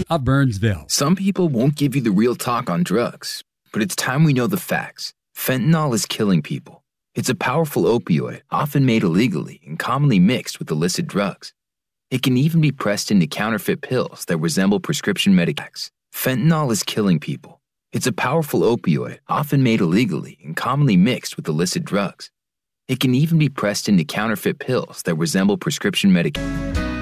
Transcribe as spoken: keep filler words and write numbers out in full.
of Burnsville. Some people won't give you the real talk on drugs, but it's time we know the facts. Fentanyl is killing people. It's a powerful opioid, often made illegally and commonly mixed with illicit drugs. It can even be pressed into counterfeit pills that resemble prescription medications. Fentanyl is killing people. It's a powerful opioid, often made illegally and commonly mixed with illicit drugs. It can even be pressed into counterfeit pills that resemble prescription medications.